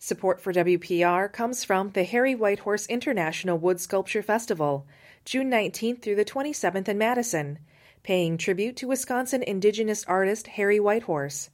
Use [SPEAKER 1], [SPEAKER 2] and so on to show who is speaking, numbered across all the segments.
[SPEAKER 1] Support for WPR comes from the Harry Whitehorse International Wood Sculpture Festival, June 19th through the 27th in Madison, paying tribute to Wisconsin Indigenous artist Harry Whitehorse.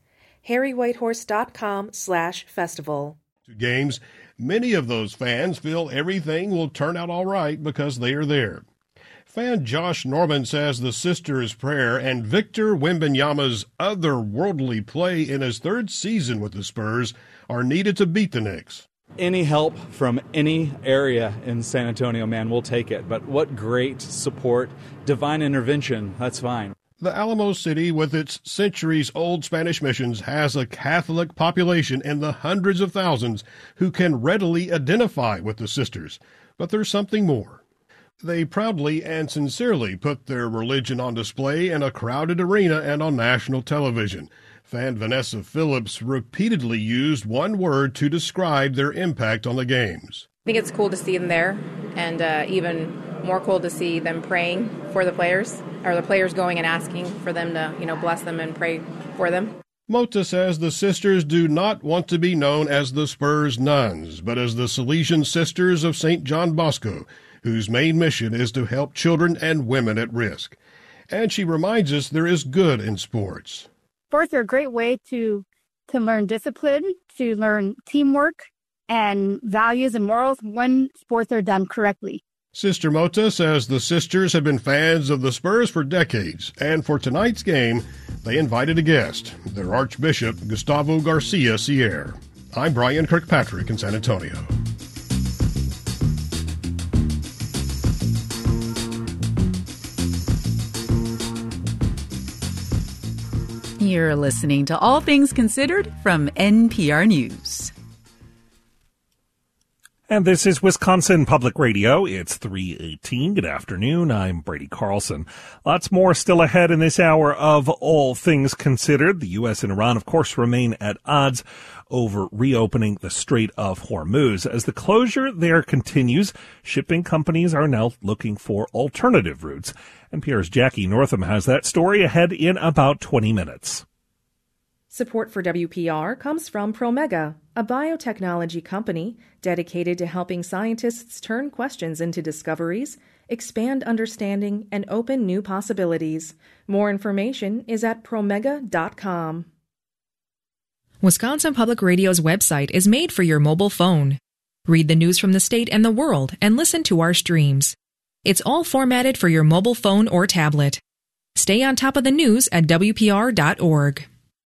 [SPEAKER 1] harrywhitehorse.com/festival.
[SPEAKER 2] To games, many of those fans feel everything will turn out all right because they are there. Fan Josh Norman says the Sisters' prayer and Victor Wembanyama's otherworldly play in his third season with the Spurs are needed to beat the Knicks.
[SPEAKER 3] Any help from any area in San Antonio, man, we'll take it. But what great support, divine intervention, that's fine.
[SPEAKER 2] The Alamo City, with its centuries-old Spanish missions, has a Catholic population in the hundreds of thousands who can readily identify with the Sisters. But there's something more. They proudly and sincerely put their religion on display in a crowded arena and on national television. Fan Vanessa Phillips repeatedly used one word to describe their impact on the games.
[SPEAKER 4] I think it's cool to see them there, and even more cool to see them praying for the players, or the players going and asking for them to, bless them and pray for them.
[SPEAKER 2] Mota says the Sisters do not want to be known as the Spurs Nuns, but as the Salesian Sisters of St. John Bosco, whose main mission is to help children and women at risk. And she reminds us there is good in sports.
[SPEAKER 5] Sports are a great way to learn discipline, to learn teamwork and values and morals when sports are done correctly.
[SPEAKER 2] Sister Mota says the Sisters have been fans of the Spurs for decades, and for tonight's game, they invited a guest, their Archbishop Gustavo Garcia Sierra. I'm Brian Kirkpatrick in San Antonio.
[SPEAKER 6] You're listening to All Things Considered from NPR News.
[SPEAKER 7] And this is Wisconsin Public Radio. It's 3:18. Good afternoon. I'm Brady Carlson. Lots more still ahead in this hour of All Things Considered. The U.S. and Iran, of course, remain at odds over reopening the Strait of Hormuz. As the closure there continues, shipping companies are now looking for alternative routes. NPR's Jackie Northam has that story ahead in about 20 minutes.
[SPEAKER 1] Support for WPR comes from Promega, a biotechnology company dedicated to helping scientists turn questions into discoveries, expand understanding, and open new possibilities. More information is at promega.com. Wisconsin Public Radio's website is made for your mobile phone. Read the news from the state and the world and listen to our streams. It's all formatted for your mobile phone or tablet. Stay on top of the news at WPR.org.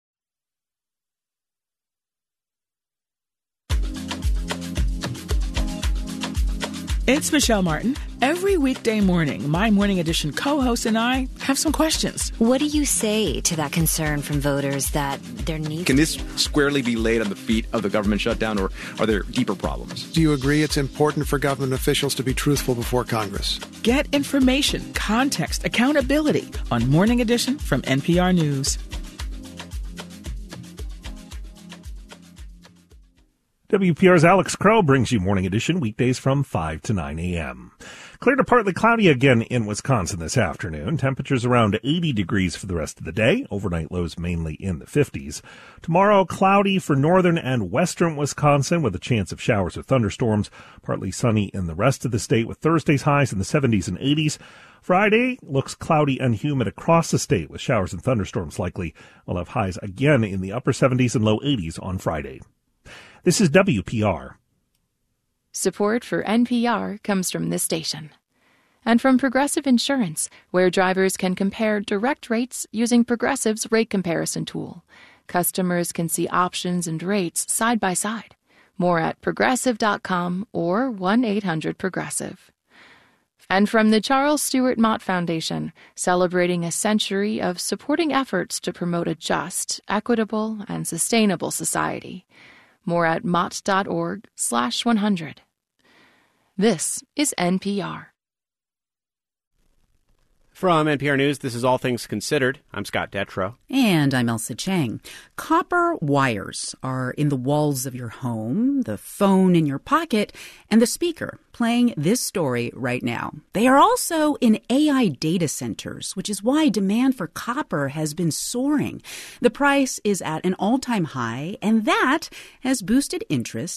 [SPEAKER 8] It's Michelle Martin. Every weekday morning, my Morning Edition co-host and I have some questions.
[SPEAKER 9] What do you say to that concern from voters that there needs...
[SPEAKER 10] Can this squarely be laid on the feet of the government shutdown, or are there deeper problems?
[SPEAKER 11] Do you agree it's important for government officials to be truthful before Congress?
[SPEAKER 8] Get information, context, accountability on Morning Edition from NPR News.
[SPEAKER 7] WPR's Alex Crow brings you Morning Edition weekdays from 5 to 9 a.m. Clear to partly cloudy again in Wisconsin this afternoon. Temperatures around 80 degrees for the rest of the day. Overnight lows mainly in the 50s. Tomorrow, cloudy for northern and western Wisconsin with a chance of showers or thunderstorms. Partly sunny in the rest of the state with Thursday's highs in the 70s and 80s. Friday looks cloudy and humid across the state with showers and thunderstorms likely. We'll have highs again in the upper 70s and low 80s on Friday. This is WPR.
[SPEAKER 12] Support for NPR comes from this station. And from Progressive Insurance, where drivers can compare direct rates using Progressive's rate comparison tool. Customers can see options and rates side by side. More at Progressive.com or 1-800-PROGRESSIVE. And from the Charles Stewart Mott Foundation, celebrating a century of supporting efforts to promote a just, equitable, and sustainable society. More at mott.org/100. This is NPR.
[SPEAKER 13] From NPR News, this is All Things Considered. I'm Scott Detrow.
[SPEAKER 6] And I'm Elsa Chang. Copper wires are in the walls of your home, the phone in your pocket, and the speaker playing this story right now. They are also in AI data centers, which is why demand for copper has been soaring. The price is at an all-time high, and that has boosted interest